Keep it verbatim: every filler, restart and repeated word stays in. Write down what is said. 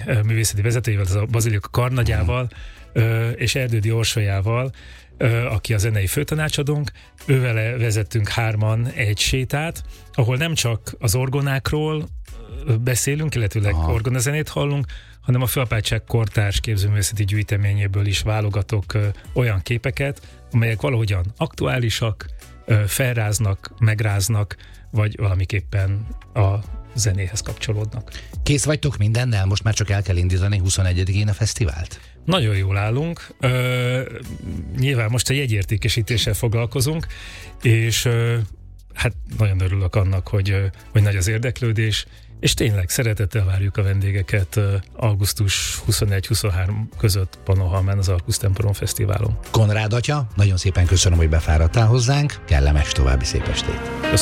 művészeti vezetőjével, az a Bazilika karnagyával, és Erdődi Orsolyával, aki a zenei főtanácsadónk, ővele vezettünk hárman egy sétát, ahol nem csak az orgonákról beszélünk, illetőleg Aha. orgonazenét hallunk, hanem a Főapátság kortárs képzőművészeti gyűjteményéből is válogatok ö, olyan képeket, amelyek valahogyan aktuálisak, ö, felráznak, megráznak, vagy valamiképpen a zenéhez kapcsolódnak. Kész vagytok mindennel? Most már csak el kell indítani huszonegyedikén a fesztivált? Nagyon jól állunk. Ö, nyilván most a jegyértékesítéssel foglalkozunk, és ö, hát nagyon örülök annak, hogy, hogy nagy az érdeklődés, és tényleg szeretettel várjuk a vendégeket augusztus huszonegy-huszonhárom között Panohalmán, az Arkusz Temporon Fesztiválon. Konrád atya, nagyon szépen köszönöm, hogy befáradtál hozzánk, kellemes további szép estét. Köszönöm.